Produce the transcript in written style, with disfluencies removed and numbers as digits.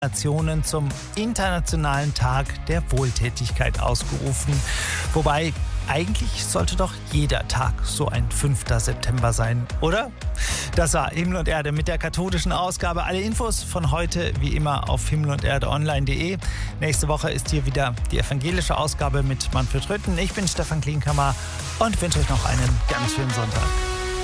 Nationen zum Internationalen Tag der Wohltätigkeit ausgerufen. Wobei, eigentlich sollte doch jeder Tag so ein 5. September sein, oder? Das war Himmel und Erde mit der katholischen Ausgabe. Alle Infos von heute wie immer auf himmelunderdeonline.de. Nächste Woche ist hier wieder die evangelische Ausgabe mit Manfred Rütten. Ich bin Stefan Klinkhammer und wünsche euch noch einen ganz schönen Sonntag.